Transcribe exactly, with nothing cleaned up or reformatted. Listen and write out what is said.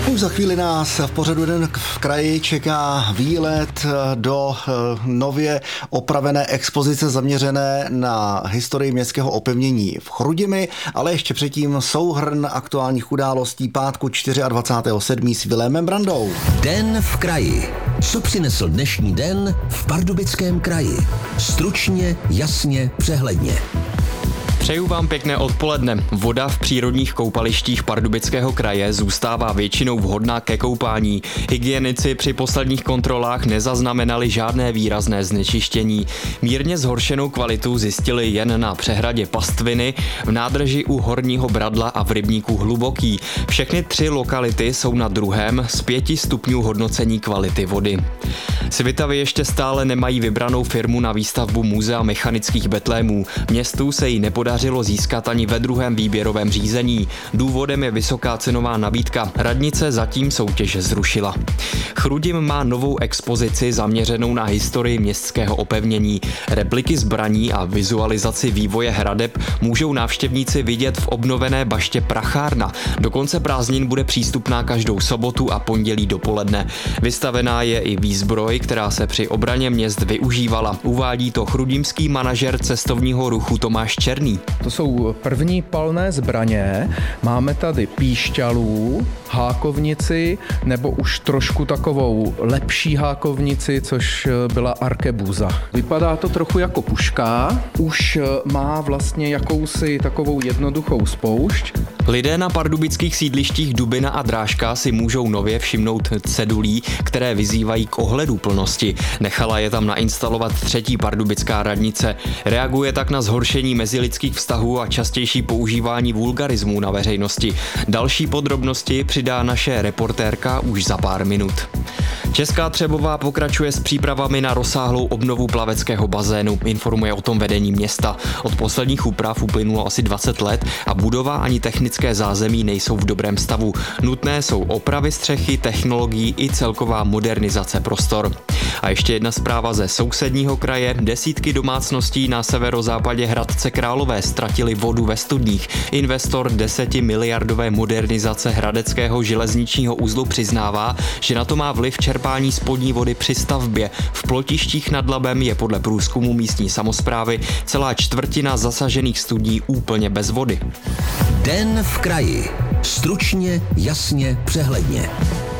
Už za chvíli nás v pořadu Den v kraji čeká výlet do nově opravené expozice zaměřené na historii městského opevnění v Chrudimi, ale ještě předtím souhrn aktuálních událostí pátku dvacátého čtvrtého sedmého s Vilémem Brandou. Den v kraji. Co přinesl dnešní den v Pardubickém kraji? Stručně, jasně, přehledně. Přeju vám pěkné odpoledne. Voda v přírodních koupalištích Pardubického kraje zůstává většinou vhodná ke koupání. Hygienici při posledních kontrolách nezaznamenali žádné výrazné znečištění. Mírně zhoršenou kvalitu zjistili jen na přehradě Pastviny, v nádrži u Horního Bradla a v rybníku Hluboký. Všechny tři lokality jsou na druhém z pěti stupňů hodnocení kvality vody. Svitavy ještě stále nemají vybranou firmu na výstavbu muzea mechanických betlémů. Městu se jí nepodařilo získat ani ve druhém výběrovém řízení. Důvodem je vysoká cenová nabídka. Radnice zatím soutěž zrušila. Chrudim má novou expozici zaměřenou na historii městského opevnění. Repliky zbraní a vizualizaci vývoje hradeb můžou návštěvníci vidět v obnovené baště Prachárna. Do konce prázdnin bude přístupná každou sobotu a pondělí dopoledne. Vystavená je i výzbroj, která se při obraně měst využívala. Uvádí to chrudimský manažer cestovního ruchu Tomáš Černý. To jsou první palné zbraně. Máme tady píšťalů, hákovnici nebo už trošku takovou lepší hákovnici, což byla arkebuza. Vypadá to trochu jako puška, už má vlastně jakousi takovou jednoduchou spoušť. Lidé na pardubických sídlištích Dubina a Drážka si můžou nově všimnout cedulí, které vyzývají k ohledu plnosti. Nechala je tam nainstalovat třetí pardubická radnice. Reaguje tak na zhoršení mezilidských vztahů a častější používání vulgarismů na veřejnosti. Další podrobnosti přidá naše reportérka už za pár minut. Česká Třebová pokračuje s přípravami na rozsáhlou obnovu plaveckého bazénu, informuje o tom vedení města. Od posledních úprav uplynulo asi dvacet let a budova ani technické zázemí nejsou v dobrém stavu. Nutné jsou opravy střechy, technologií i celková modernizace prostor. A ještě jedna zpráva ze sousedního kraje. Desítky domácností na severozápadě Hradce Králové ztratili vodu ve studních. Investor desetimiliardové modernizace hradeckého železničního uzlu přiznává, že na to má vliv čerpání spodní vody při stavbě. V Plotištích nad Labem je podle průzkumu místní samosprávy celá čtvrtina zasažených studní úplně bez vody. Den v kraji. Stručně, jasně, přehledně.